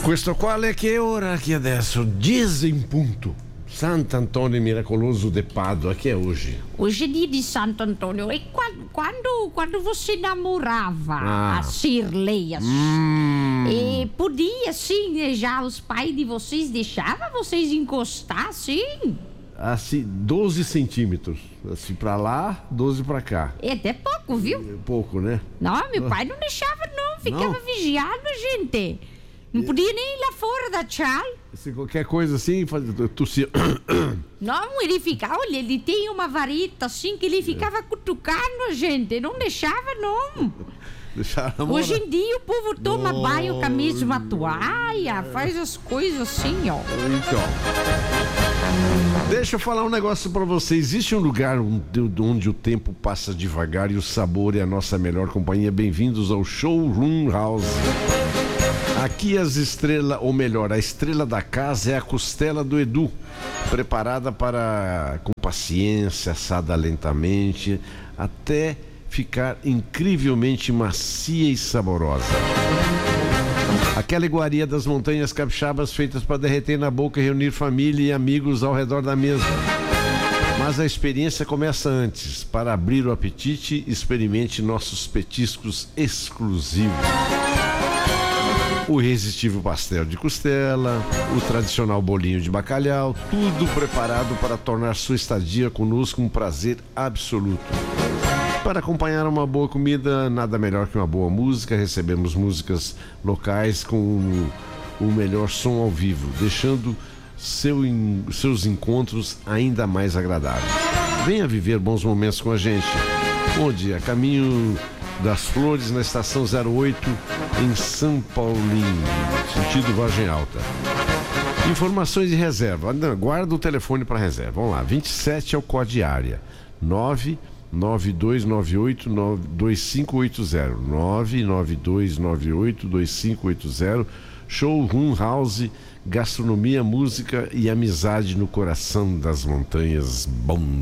Questo quale che ora che adesso 10 in punto. Sant'Antonio Miracoloso de Pádua, que é hoje? Hoje é dia de Santo Antônio. E quando você namorava a Shirley, e podia, assim, já os pais de vocês deixavam vocês encostar, assim? Assim, 12 centímetros. Assim, pra lá, 12 pra cá. É até pouco, viu? É pouco, né? Não, meu pai não deixava, não. Ficava vigiando, gente. Não podia nem ir lá fora da tchau. Se qualquer coisa assim, tossia. Não, ele ficava, olha, ele tem uma vareta assim que ele ficava cutucando a gente. Não deixava, não. Hoje em dia o povo toma banho com a mesma toalha, faz as coisas assim, ó. Então, deixa eu falar um negócio pra você. Existe um lugar onde o tempo passa devagar e o sabor é a nossa melhor companhia. Bem-vindos ao Showroom House. Aqui as estrelas, ou melhor, a estrela da casa é a costela do Edu, preparada com paciência, assada lentamente, até ficar incrivelmente macia e saborosa. Aquela iguaria das montanhas capixabas feitas para derreter na boca e reunir família e amigos ao redor da mesa. Mas a experiência começa antes. Para abrir o apetite, experimente nossos petiscos exclusivos. O irresistível pastel de costela, o tradicional bolinho de bacalhau, tudo preparado para tornar sua estadia conosco um prazer absoluto. Para acompanhar uma boa comida, nada melhor que uma boa música. Recebemos músicas locais com o melhor som ao vivo, deixando seus encontros ainda mais agradáveis. Venha viver bons momentos com a gente, onde a caminho das Flores, na estação 08, em São Paulinho, sentido Vargem Alta. Informações de reserva. Guarda o telefone para reserva. Vamos lá, 27 é o código de área. 99298-2580. 99298-2580. Showroom House, gastronomia, música e amizade no coração das montanhas. Bom